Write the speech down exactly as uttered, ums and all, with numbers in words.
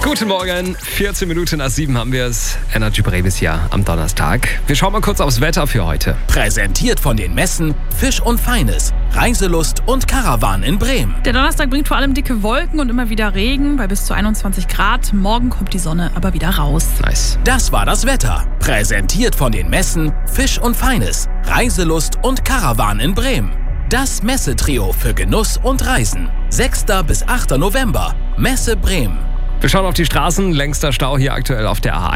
Guten Morgen, vierzehn Minuten nach sieben haben wir es. Energy Bremen ist hier am Donnerstag. Wir schauen mal kurz aufs Wetter für heute. Präsentiert von den Messen Fisch und Feines, Reiselust und Karawan in Bremen. Der Donnerstag bringt vor allem dicke Wolken und immer wieder Regen bei bis zu einundzwanzig Grad. Morgen kommt die Sonne aber wieder raus. Nice. Das war das Wetter. Präsentiert von den Messen Fisch und Feines, Reiselust und Karawan in Bremen. Das Messetrio für Genuss und Reisen. sechster bis achter November. Messe Bremen. Wir schauen auf die Straßen. Längster Stau hier aktuell auf der A eins.